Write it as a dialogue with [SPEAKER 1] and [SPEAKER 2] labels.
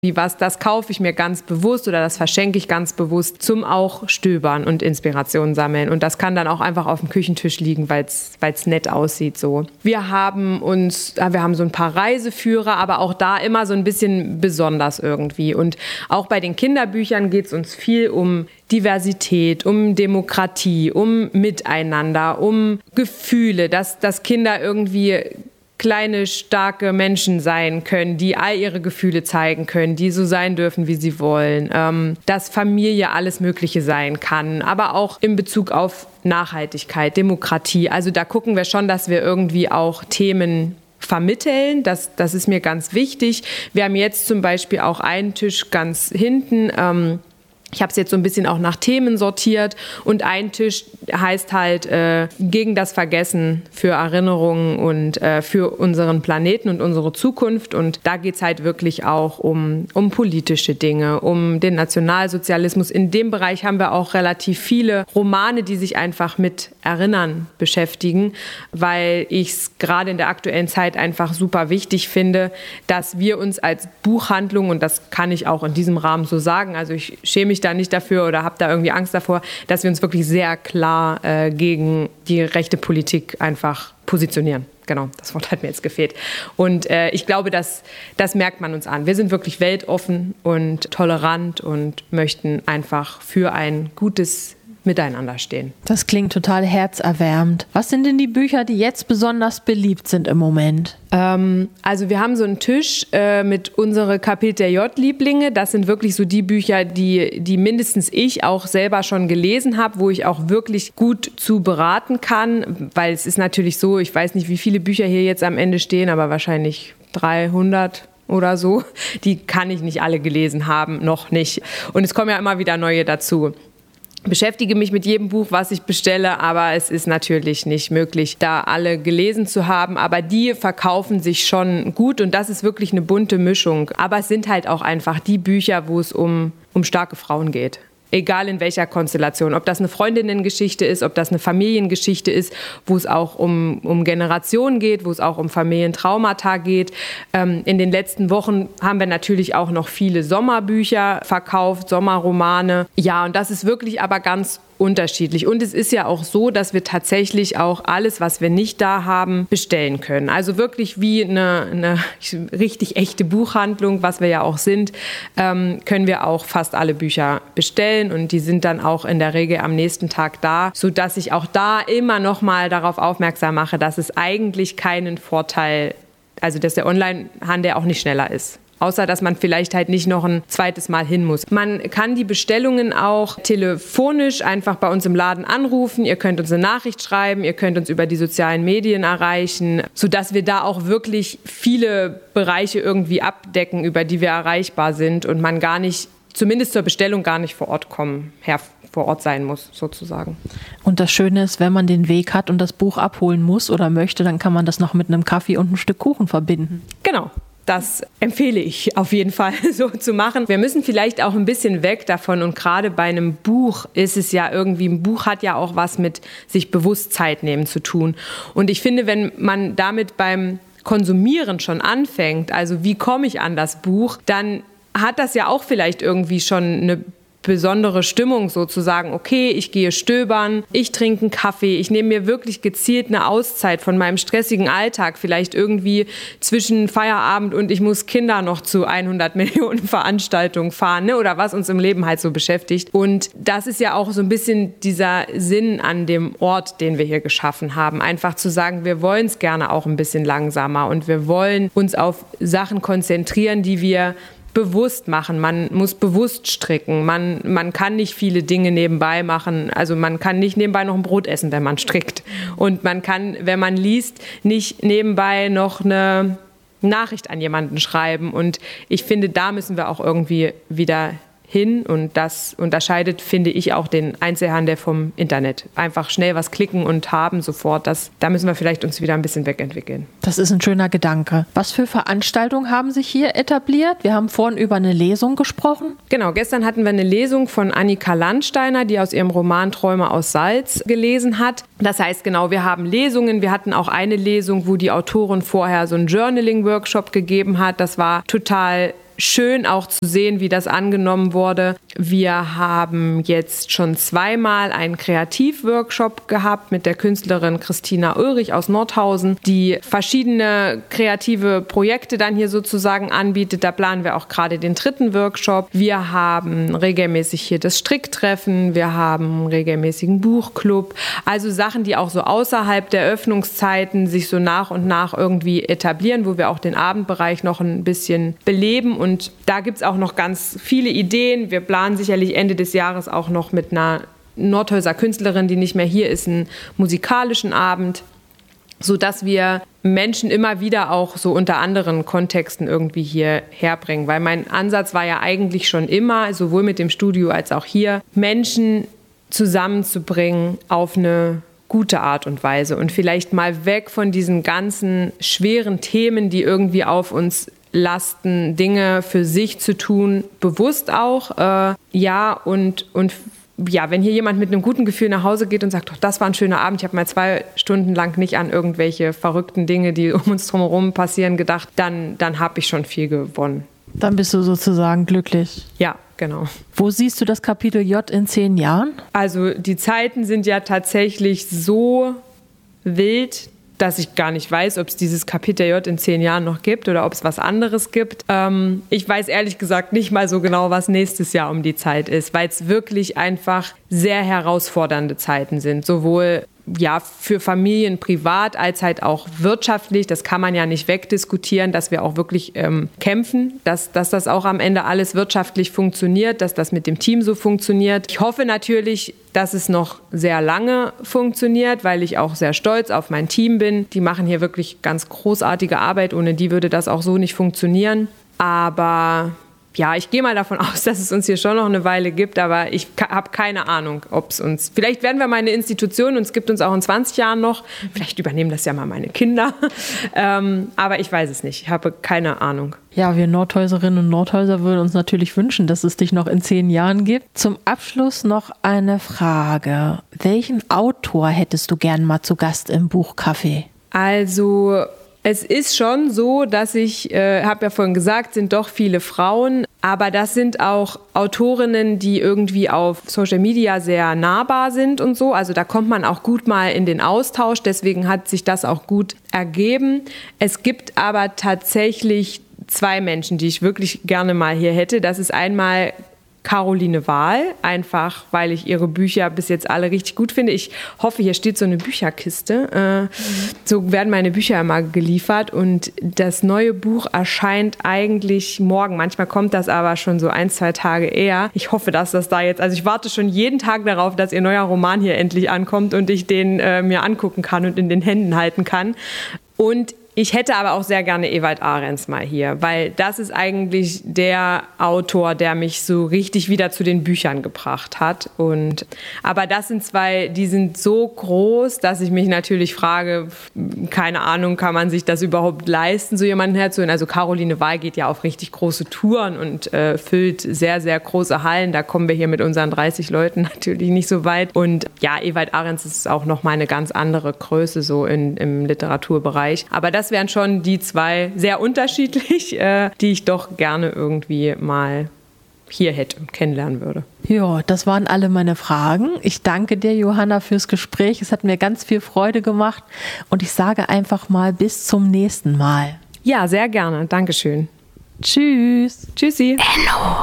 [SPEAKER 1] Das kaufe ich mir ganz bewusst oder das verschenke ich ganz bewusst zum auch stöbern und Inspiration sammeln. Und das kann dann auch einfach auf dem Küchentisch liegen, weil es nett aussieht so. Wir haben so ein paar Reiseführer, aber auch da immer so ein bisschen besonders irgendwie. Und auch bei den Kinderbüchern geht es uns viel um Diversität, um Demokratie, um Miteinander, um Gefühle, dass Kinder irgendwie kleine, starke Menschen sein können, die all ihre Gefühle zeigen können, die so sein dürfen, wie sie wollen, dass Familie alles Mögliche sein kann, aber auch in Bezug auf Nachhaltigkeit, Demokratie. Also da gucken wir schon, dass wir irgendwie auch Themen vermitteln. Das ist mir ganz wichtig. Wir haben jetzt zum Beispiel auch einen Tisch ganz hinten, ich habe es jetzt so ein bisschen auch nach Themen sortiert und ein Tisch heißt halt gegen das Vergessen, für Erinnerungen und für unseren Planeten und unsere Zukunft. Und da geht es halt wirklich auch um politische Dinge, um den Nationalsozialismus. In dem Bereich haben wir auch relativ viele Romane, die sich einfach mit Erinnern beschäftigen, weil ich es gerade in der aktuellen Zeit einfach super wichtig finde, dass wir uns als Buchhandlung, und das kann ich auch in diesem Rahmen so sagen, also ich schäme mich da nicht dafür oder habe da irgendwie Angst davor, dass wir uns wirklich sehr klar gegen die rechte Politik einfach positionieren. Genau, das Wort hat mir jetzt gefehlt. Und ich glaube, das merkt man uns an. Wir sind wirklich weltoffen und tolerant und möchten einfach für ein gutes Miteinander stehen.
[SPEAKER 2] Das klingt total herzerwärmend. Was sind denn die Bücher, die jetzt besonders beliebt sind im Moment?
[SPEAKER 1] Also wir haben so einen Tisch mit unsere Kapitel J-Lieblinge. Das sind wirklich so die Bücher, die mindestens ich auch selber schon gelesen habe, wo ich auch wirklich gut zu beraten kann. Weil es ist natürlich so, ich weiß nicht, wie viele Bücher hier jetzt am Ende stehen, aber wahrscheinlich 300 oder so. Die kann ich nicht alle gelesen haben, noch nicht. Und es kommen ja immer wieder neue dazu. Beschäftige mich mit jedem Buch, was ich bestelle, aber es ist natürlich nicht möglich, da alle gelesen zu haben. Aber die verkaufen sich schon gut und das ist wirklich eine bunte Mischung. Aber es sind halt auch einfach die Bücher, wo es um starke Frauen geht. Egal in welcher Konstellation, ob das eine Freundinnengeschichte ist, ob das eine Familiengeschichte ist, wo es auch um Generationen geht, wo es auch um Familientraumata geht. In den letzten Wochen haben wir natürlich auch noch viele Sommerbücher verkauft, Sommerromane. Ja, und das ist wirklich aber ganz unterschiedlich. Und es ist ja auch so, dass wir tatsächlich auch alles, was wir nicht da haben, bestellen können. Also wirklich wie eine richtig echte Buchhandlung, was wir ja auch sind, können wir auch fast alle Bücher bestellen und die sind dann auch in der Regel am nächsten Tag da, sodass ich auch da immer noch mal darauf aufmerksam mache, dass es eigentlich keinen Vorteil, also dass der Onlinehandel auch nicht schneller ist. Außer, dass man vielleicht halt nicht noch ein zweites Mal hin muss. Man kann die Bestellungen auch telefonisch einfach bei uns im Laden anrufen. Ihr könnt uns eine Nachricht schreiben, ihr könnt uns über die sozialen Medien erreichen, sodass wir da auch wirklich viele Bereiche irgendwie abdecken, über die wir erreichbar sind und man gar nicht, zumindest zur Bestellung gar nicht vor Ort sein muss, sozusagen.
[SPEAKER 2] Und das Schöne ist, wenn man den Weg hat und das Buch abholen muss oder möchte, dann kann man das noch mit einem Kaffee und einem Stück Kuchen verbinden.
[SPEAKER 1] Genau. Das empfehle ich auf jeden Fall so zu machen. Wir müssen vielleicht auch ein bisschen weg davon und gerade bei einem Buch ist es ja irgendwie, ein Buch hat ja auch was mit sich bewusst Zeit nehmen zu tun. Und ich finde, wenn man damit beim Konsumieren schon anfängt, also wie komme ich an das Buch, dann hat das ja auch vielleicht irgendwie schon eine besondere Stimmung sozusagen, okay, ich gehe stöbern, ich trinke einen Kaffee, ich nehme mir wirklich gezielt eine Auszeit von meinem stressigen Alltag, vielleicht irgendwie zwischen Feierabend und ich muss Kinder noch zu 100 Millionen Veranstaltungen fahren, ne? Oder was uns im Leben halt so beschäftigt. Und das ist ja auch so ein bisschen dieser Sinn an dem Ort, den wir hier geschaffen haben, einfach zu sagen, wir wollen es gerne auch ein bisschen langsamer und wir wollen uns auf Sachen konzentrieren, die wir bewusst machen. Man muss bewusst stricken. Man kann nicht viele Dinge nebenbei machen. Also man kann nicht nebenbei noch ein Brot essen, wenn man strickt. Und man kann, wenn man liest, nicht nebenbei noch eine Nachricht an jemanden schreiben. Und ich finde, da müssen wir auch irgendwie wieder hin und das unterscheidet, finde ich, auch den Einzelhandel vom Internet. Einfach schnell was klicken und haben sofort. Da müssen wir vielleicht uns wieder ein bisschen wegentwickeln.
[SPEAKER 2] Das ist ein schöner Gedanke. Was für Veranstaltungen haben sich hier etabliert? Wir haben vorhin über eine Lesung gesprochen.
[SPEAKER 1] Genau, gestern hatten wir eine Lesung von Annika Landsteiner, die aus ihrem Roman Träume aus Salz gelesen hat. Das heißt, genau, wir haben Lesungen. Wir hatten auch eine Lesung, wo die Autorin vorher so einen Journaling-Workshop gegeben hat. Das war total schön auch zu sehen, wie das angenommen wurde. Wir haben jetzt schon 2-mal einen Kreativworkshop gehabt mit der Künstlerin Christina Ulrich aus Nordhausen, die verschiedene kreative Projekte dann hier sozusagen anbietet. Da planen wir auch gerade den 3. Workshop. Wir haben regelmäßig hier das Stricktreffen, wir haben einen regelmäßigen Buchclub. Also Sachen, die auch so außerhalb der Öffnungszeiten sich so nach und nach irgendwie etablieren, wo wir auch den Abendbereich noch ein bisschen beleben. Und da gibt es auch noch ganz viele Ideen. Wir planen sicherlich Ende des Jahres auch noch mit einer Nordhäuser Künstlerin, die nicht mehr hier ist, einen musikalischen Abend, sodass wir Menschen immer wieder auch so unter anderen Kontexten irgendwie hier herbringen. Weil mein Ansatz war ja eigentlich schon immer, sowohl mit dem Studio als auch hier, Menschen zusammenzubringen auf eine gute Art und Weise und vielleicht mal weg von diesen ganzen schweren Themen, die irgendwie auf uns lasten, Dinge für sich zu tun, bewusst auch. Wenn hier jemand mit einem guten Gefühl nach Hause geht und sagt, doch, das war ein schöner Abend, ich habe mal 2 Stunden lang nicht an irgendwelche verrückten Dinge, die um uns drumherum passieren, gedacht, dann habe ich schon viel gewonnen.
[SPEAKER 2] Dann bist du sozusagen glücklich.
[SPEAKER 1] Ja, genau.
[SPEAKER 2] Wo siehst du das Kapitel J in 10 Jahren?
[SPEAKER 1] Also die Zeiten sind ja tatsächlich so wild, dass ich gar nicht weiß, ob es dieses Kapitel J in 10 Jahren noch gibt oder ob es was anderes gibt. Ich weiß ehrlich gesagt nicht mal so genau, was nächstes Jahr um die Zeit ist, weil es wirklich einfach sehr herausfordernde Zeiten sind. Sowohl für Familien privat als halt auch wirtschaftlich. Das kann man ja nicht wegdiskutieren, dass wir auch wirklich kämpfen, dass das auch am Ende alles wirtschaftlich funktioniert, dass das mit dem Team so funktioniert. Ich hoffe natürlich, dass es noch sehr lange funktioniert, weil ich auch sehr stolz auf mein Team bin. Die machen hier wirklich ganz großartige Arbeit. Ohne die würde das auch so nicht funktionieren. Aber ja, ich gehe mal davon aus, dass es uns hier schon noch eine Weile gibt, aber ich habe keine Ahnung, ob es uns... Vielleicht werden wir mal eine Institution und es gibt uns auch in 20 Jahren noch. Vielleicht übernehmen das ja mal meine Kinder. Aber ich weiß es nicht. Ich habe keine Ahnung.
[SPEAKER 2] Ja, wir Nordhäuserinnen und Nordhäuser würden uns natürlich wünschen, dass es dich noch in 10 Jahren gibt. Zum Abschluss noch eine Frage. Welchen Autor hättest du gern mal zu Gast im Buchcafé?
[SPEAKER 1] Also... Es ist schon so, dass ich, habe ja vorhin gesagt, sind doch viele Frauen, aber das sind auch Autorinnen, die irgendwie auf Social Media sehr nahbar sind und so. Also da kommt man auch gut mal in den Austausch, deswegen hat sich das auch gut ergeben. Es gibt aber tatsächlich 2 Menschen, die ich wirklich gerne mal hier hätte. Das ist einmal Caroline Wahl, einfach weil ich ihre Bücher bis jetzt alle richtig gut finde. Ich hoffe, hier steht so eine Bücherkiste. So werden meine Bücher immer geliefert und das neue Buch erscheint eigentlich morgen. Manchmal kommt das aber schon so 1-2 Tage eher. Ich hoffe, dass das da jetzt, also ich warte schon jeden Tag darauf, dass ihr neuer Roman hier endlich ankommt und ich den mir angucken kann und in den Händen halten kann. Und ich hätte aber auch sehr gerne Ewald Ahrens mal hier, weil das ist eigentlich der Autor, der mich so richtig wieder zu den Büchern gebracht hat. Aber das sind 2, die sind so groß, dass ich mich natürlich frage, keine Ahnung, kann man sich das überhaupt leisten, so jemanden herzuholen? Also Caroline Wahl geht ja auf richtig große Touren und füllt sehr, sehr große Hallen. Da kommen wir hier mit unseren 30 Leuten natürlich nicht so weit. Und ja, Ewald Ahrens ist auch nochmal eine ganz andere Größe so im Literaturbereich. Aber das wären schon die 2 sehr unterschiedlich, die ich doch gerne irgendwie mal hier hätte und kennenlernen würde.
[SPEAKER 2] Ja, das waren alle meine Fragen. Ich danke dir, Johanna, fürs Gespräch. Es hat mir ganz viel Freude gemacht und ich sage einfach mal bis zum nächsten Mal.
[SPEAKER 1] Ja, sehr gerne. Dankeschön.
[SPEAKER 2] Tschüss.
[SPEAKER 1] Tschüssi.
[SPEAKER 2] Hello.